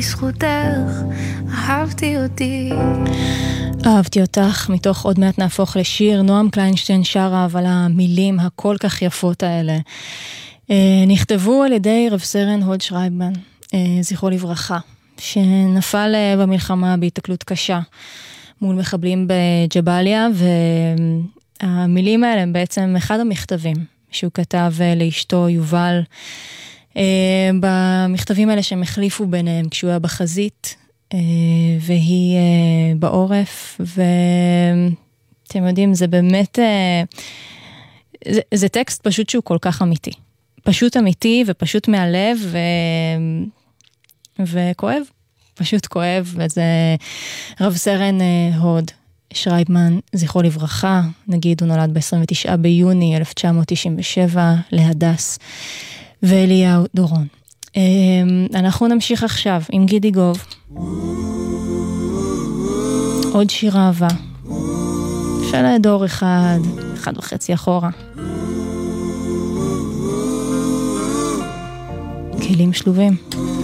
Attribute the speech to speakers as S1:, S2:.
S1: בזכותך אהבתי אותי.
S2: אהבתי אותך, מתוך עוד מעט נהפוך לשיר. נועם קליינשטיין שרה, אבל המילים הכל כך יפות האלה נכתבו על ידי רב סרן הוד שרייבמן, זכרו לברכה, שנפל במלחמה בהתקלות קשה מול מחבלים בג'באליה, והמילים האלה הם בעצם אחד המכתבים שהוא כתב לאשתו יובל, במכתבים האלה שהם החליפו ביניהם כשהוא היה בחזית והיא בעורף, ואתם יודעים, זה באמת זה טקסט פשוט שהוא כל כך אמיתי, פשוט אמיתי ופשוט מהלב וכואב, פשוט כואב. וזה רב סרן הוד שרייבמן, זכרו לברכה. נגיד הוא נולד ב-29 ביוני 1997 להדס ואליהו דורון. אנחנו נמשיך עכשיו עם גידי גוב, עוד שיר אהבה של דור אחד וחצי אחורה, כלים שלובים.